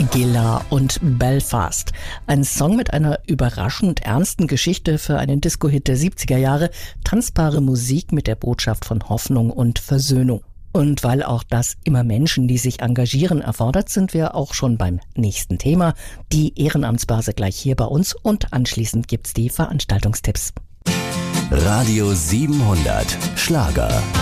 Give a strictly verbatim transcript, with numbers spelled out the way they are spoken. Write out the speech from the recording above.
Gila und Belfast. Ein Song mit einer überraschend ernsten Geschichte für einen Disco-Hit der siebziger Jahre. Tanzbare Musik mit der Botschaft von Hoffnung und Versöhnung. Und weil auch das immer Menschen, die sich engagieren, erfordert, sind wir auch schon beim nächsten Thema. Die Ehrenamtsbörse gleich hier bei uns und anschließend gibt's die Veranstaltungstipps. Radio siebenhundert Schlager.